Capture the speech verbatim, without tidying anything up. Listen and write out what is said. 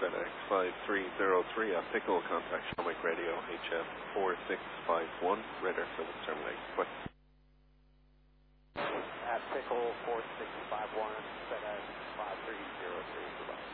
FedEx five three zero three at Pickle, contact Shamrock Radio H F four six five one, radar service terminate. What? At Pickle four six five one, FedEx five three zero three, goodbye.